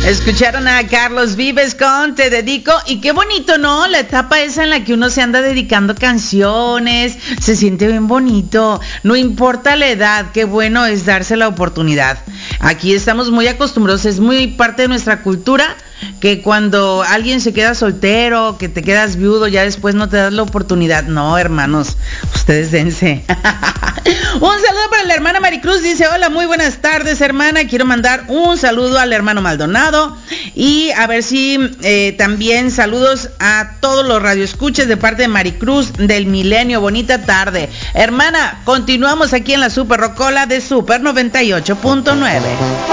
Escucharon a Carlos Vives con Te Dedico, y qué bonito, ¿no? La etapa esa en la que uno se anda dedicando canciones, se siente bien bonito, no importa la edad, qué bueno es darse la oportunidad. Aquí estamos muy acostumbrados, es muy parte de nuestra cultura, que cuando alguien se queda soltero, que te quedas viudo, ya después no te das la oportunidad. No, hermanos, ustedes dense. Un saludo para la hermana Maricruz, dice: hola, muy buenas tardes, hermana, quiero mandar un saludo al hermano Maldonado, y a ver si también saludos a todos los radioescuchas de parte de Maricruz del Milenio. Bonita tarde, hermana. Continuamos aquí en la Super Rocola de Super 98.9.